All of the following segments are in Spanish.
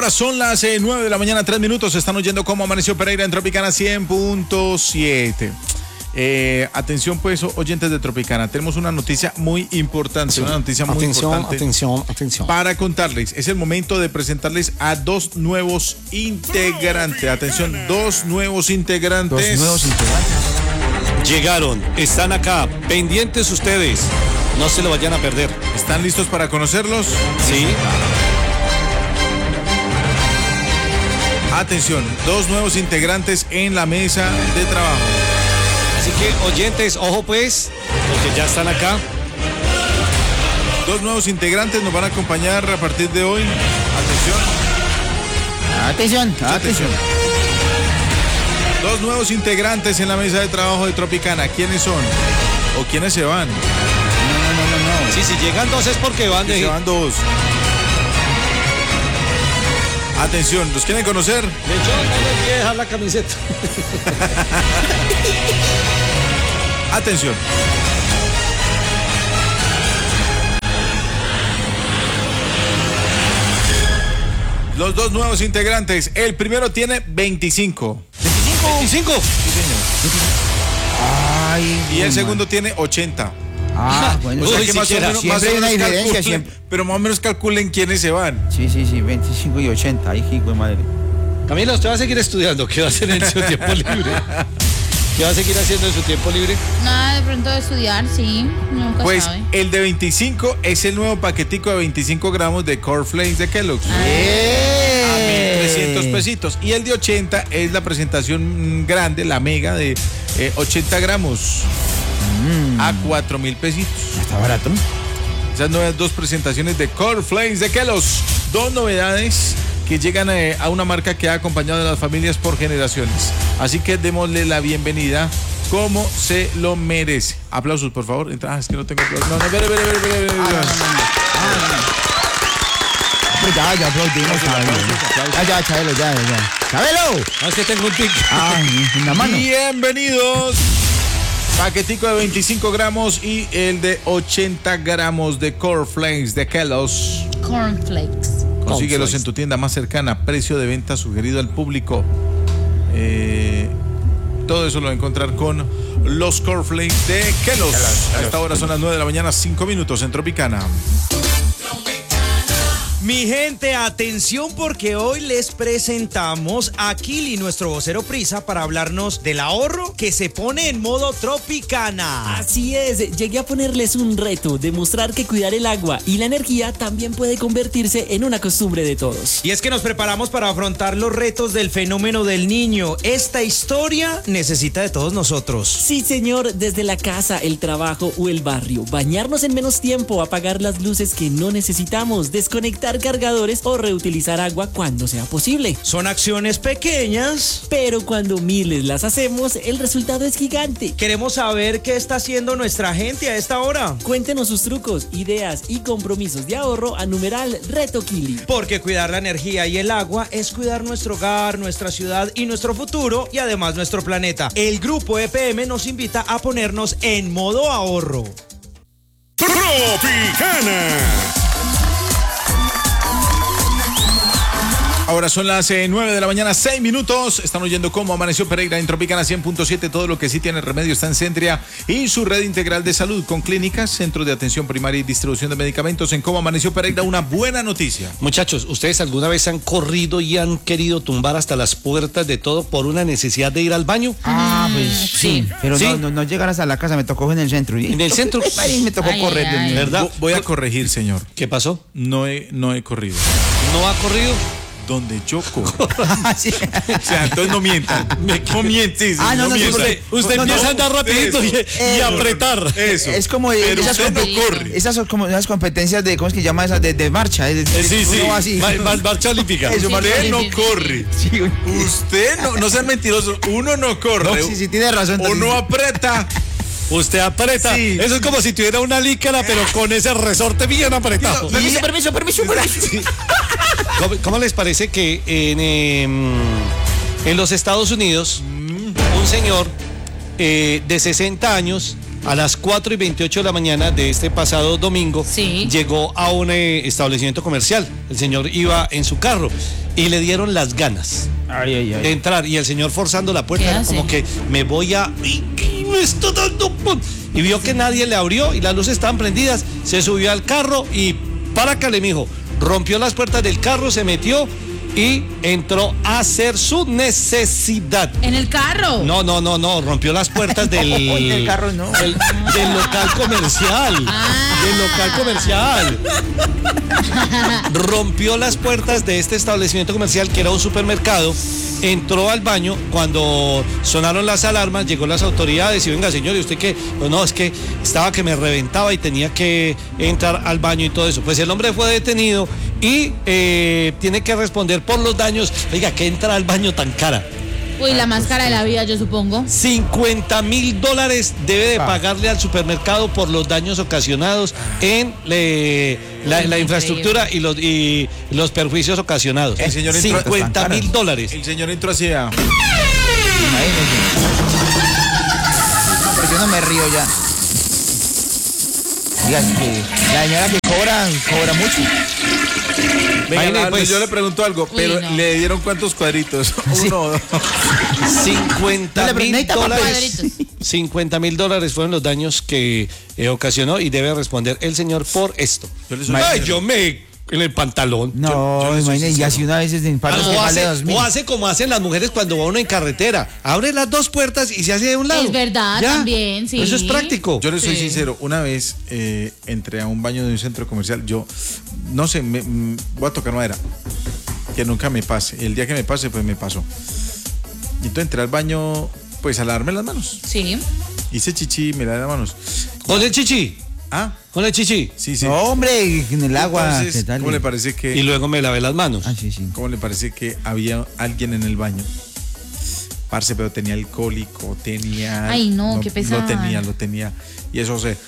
Ahora son las 9 de la mañana, 3 minutos. Están oyendo cómo amaneció Pereira en Tropicana 100.7. Atención pues, oyentes de Tropicana, tenemos una noticia muy importante, sí. Una noticia muy importante. Atención. Para contarles, es el momento de presentarles a dos nuevos integrantes. Atención, dos nuevos integrantes. Llegaron, están acá, pendientes ustedes, no se lo vayan a perder. ¿Están listos para conocerlos? Sí. Atención, dos nuevos integrantes en la mesa de trabajo. Así que, oyentes, ojo pues, porque ya están acá. Dos nuevos integrantes nos van a acompañar a partir de hoy. Atención. Dos nuevos integrantes en la mesa de trabajo de Tropicana. ¿Quiénes son? ¿O quiénes se van? No. Sí, si llegan dos es porque van de... Se van dos. Atención, ¿los quieren conocer? De hecho, no les voy a dejar la camiseta. Atención. Los dos nuevos integrantes. El primero tiene 25. ¿25? Sí, señor. Ay, y el segundo tiene 80. Bueno, o sea que más o menos, siempre hay una diferencia siempre. Pero más o menos calculen quiénes se van. Sí, 25 y 80, ay, hijo de madre. Camila, ¿usted va a seguir estudiando? ¿Qué va a hacer en su tiempo libre? ¿Qué va a seguir haciendo en su tiempo libre? Nada, de pronto estudiar, sí, nunca pues sabe. El de 25 es el nuevo paquetico de 25 gramos de Cornflakes de Kellogg's. A 1,300 pesitos. Y el de 80 es la presentación grande, la mega de 80 gramos. A 4,000 pesitos. Está barato. Esas nuevas dos presentaciones de Cornflakes de Kellogg's. Dos novedades que llegan a una marca que ha acompañado a las familias por generaciones. Así que démosle la bienvenida como se lo merece. Aplausos, por favor. Es que no tengo aplausos. No, espere. Ya aplaudimos. Ya, Chabelo. ¡Chabelo! Es que tengo un tic. En la mano. Bienvenidos. Paquetico de 25 gramos y el de 80 gramos de Cornflakes de Kellogg's. Cornflakes. Consíguelos en tu tienda más cercana. Precio de venta sugerido al público. Todo eso lo va a encontrar con los Cornflakes de Kellogg's. A esta hora son las 9 de la mañana, 5 minutos en Tropicana. Mi gente, atención porque hoy les presentamos a Kili, nuestro vocero prisa, para hablarnos del ahorro que se pone en modo Tropicana. Así es, llegué a ponerles un reto, demostrar que cuidar el agua y la energía también puede convertirse en una costumbre de todos. Y es que nos preparamos para afrontar los retos del fenómeno del niño. Esta historia necesita de todos nosotros. Sí, señor, desde la casa, el trabajo o el barrio. Bañarnos en menos tiempo, apagar las luces que no necesitamos, desconectar cargadores o reutilizar agua cuando sea posible. Son acciones pequeñas, pero cuando miles las hacemos, el resultado es gigante. Queremos saber qué está haciendo nuestra gente a esta hora. Cuéntenos sus trucos, ideas y compromisos de ahorro a numeral Reto Kili. Porque cuidar la energía y el agua es cuidar nuestro hogar, nuestra ciudad y nuestro futuro, y además nuestro planeta. El grupo EPM nos invita a ponernos en modo ahorro. Tropicana. Ahora son las 9 de la mañana, 6 minutos. Están oyendo cómo amaneció Pereira en Tropicana 100.7. Todo lo que sí tiene remedio está en Centria y su red integral de salud con clínicas, centros de atención primaria y distribución de medicamentos. En cómo amaneció Pereira, una buena noticia. Muchachos, ¿ustedes alguna vez han corrido y han querido tumbar hasta las puertas de todo por una necesidad de ir al baño? Pues sí. Pero ¿Sí? No llegar hasta la casa, me tocó en el centro. ¿En el centro? Ahí me tocó correr. ¿Verdad? Voy a corregir, señor. ¿Qué pasó? No he corrido. ¿No ha corrido? Donde yo corro. Sí. O sea, entonces no mientan. No mientes. Usted empieza a andar rapidito y apretar. Eso. Es como pero usted no corre. Esas son como esas competencias de, ¿cómo es que llama esas? De marcha. Sí. Así. Marcha olímpica. Eso, Usted no corre. Sí. Usted no sea mentiroso. Uno no corre. Sí, tiene razón. Uno aprieta. Usted aprieta. Sí. Eso es como si tuviera una lícara, pero con ese resorte bien apretado. Permiso. Sí. ¿Cómo les parece que en los Estados Unidos un señor de 60 años a las 4:28 de la mañana de este pasado domingo llegó a un establecimiento comercial? El señor iba en su carro y le dieron las ganas de entrar, y el señor forzando la puerta, ¿Qué era hace? como que me voy a... y me está dando... Y vio que nadie le abrió y las luces estaban prendidas, se subió al carro y párakale, mijo, rompió las puertas del carro, se metió y entró a hacer su necesidad. ¿En el carro? No, rompió las puertas del del carro no. del local comercial. Del local comercial. Rompió las puertas de este establecimiento comercial que era un supermercado. Entró al baño, cuando sonaron las alarmas, llegó las autoridades y venga, señor, ¿y usted qué? No, es que estaba que me reventaba y tenía que entrar al baño y todo eso. Pues el hombre fue detenido y tiene que responder por los daños. Oiga, ¿qué entra al baño tan cara? Uy, la más cara de la vida, yo supongo. $50,000 debe de pagarle al supermercado por los daños ocasionados en la infraestructura y los perjuicios ocasionados. El señor entró- $50,000. El señor entró hacia... Imagínese. Pues yo no me río ya. Diga que la señora que cobra mucho. Venga, Imagine, Aldo, pues. yo le pregunto algo, Uy, pero no. ¿le dieron cuántos cuadritos? Uno o dos. $50,000. Cuadritos. $50,000 fueron los daños que ocasionó y debe responder el señor por esto. Yo le soy Ay, sincero. yo me en el pantalón. No, yo le soy imagínese, y así una vez en paros que vale 2.000. O hace como hacen las mujeres cuando va uno en carretera. Abre las dos puertas y se hace de un lado. Es verdad, Ya. también, sí. Eso es práctico. Yo le soy Sí. sincero, una vez entré a un baño de un centro comercial, yo, no sé, voy a tocar madera, que nunca me pase, el día que me pase, pues me pasó. Y entonces entré al baño, pues a lavarme las manos, Sí. hice chichi, me lavé las manos. Con el chichi. Ah, Con el chichi. sí, sí. No, hombre, en el agua. Entonces, ¿Qué tal? ¿cómo le parece que... Y luego me lavé las manos. Ah, sí, sí. ¿Cómo le parece que había alguien en el baño? Parce, pero tenía alcohólico, tenía... Ay, no, qué pesar. Lo tenía. Y eso se...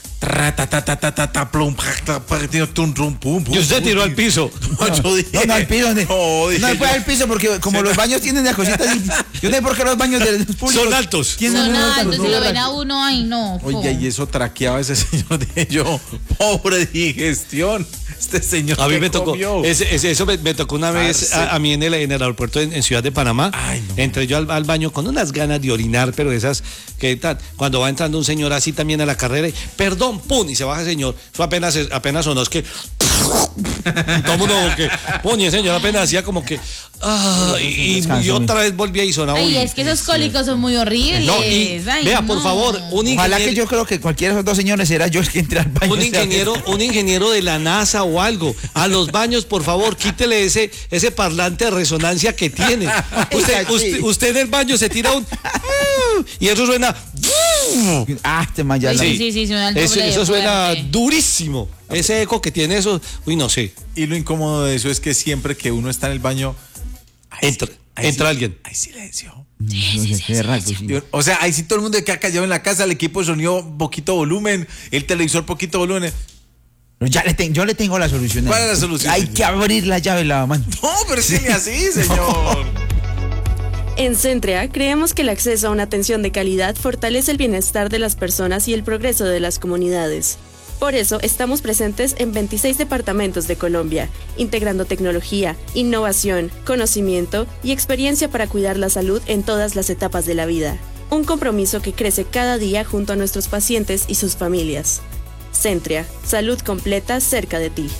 Plum, tum, pum, Y usted tiró al piso. No, yo dije... No, al piso. No, No, dije fue yo. al piso porque como los baños tienen las cositas. Yo no sé por qué los baños de los públicos Son altos. tienen Son unos altos, si lo ven altos. a uno, ay no. Oye, y eso traqueaba ese señor de yo. Pobre digestión. Este señor A mí que me tocó, comió. eso me tocó una vez Parce. a mí en el aeropuerto en Ciudad de Panamá. Ay, no. Entré yo al baño con unas ganas de orinar, pero esas que tal, cuando va entrando un señor así también a la carrera, y, perdón, pum, y se baja el señor. Eso apenas sonó, es que todo el mundo como que, y el señor apenas hacía como que, y otra vez volvía y sonaba. Ay, uy, es que esos cólicos son muy horribles. no, y Ay, vea, no. por favor, Ojalá que yo creo que cualquiera de esos dos señores era yo el que entré al baño. un ingeniero de la NASA o algo. A los baños, por favor, quítele ese parlante de resonancia que tiene. Usted en el baño se tira un y eso suena. Ah, este man ya Ay, no. sí, suena el doble de Eso suena fuerte. durísimo. Ese eco que tiene eso, uy, no sé. Y lo incómodo de eso es que siempre que uno está en el baño... Entra alguien. Hay silencio. No sé, qué raro, sí. O sea, ahí sí todo el mundo queda callado en la casa, el equipo de sonido poquito volumen, el televisor poquito volumen. Pero yo le tengo la solución. ¿Cuál es la solución, Hay señor? que abrir la llave de la mano. No, pero sí, así, señor. En Centrea creemos que el acceso a una atención de calidad fortalece el bienestar de las personas y el progreso de las comunidades. Por eso estamos presentes en 26 departamentos de Colombia, integrando tecnología, innovación, conocimiento y experiencia para cuidar la salud en todas las etapas de la vida. Un compromiso que crece cada día junto a nuestros pacientes y sus familias. Centrea, salud completa cerca de ti.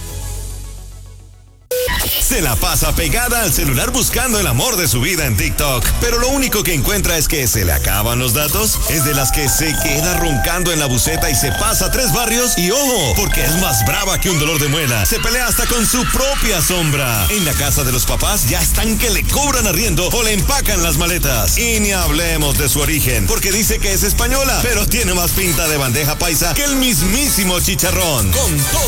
Se la pasa pegada al celular buscando el amor de su vida en TikTok, pero lo único que encuentra es que se le acaban los datos. Es de las que se queda roncando en la buceta y se pasa 3 barrios. Y ojo, porque es más brava que un dolor de muela. Se pelea hasta con su propia sombra. En la casa de los papás ya están que le cobran arriendo o le empacan las maletas. Y ni hablemos de su origen, porque dice que es española, pero tiene más pinta de bandeja paisa que el mismísimo chicharrón. Con todo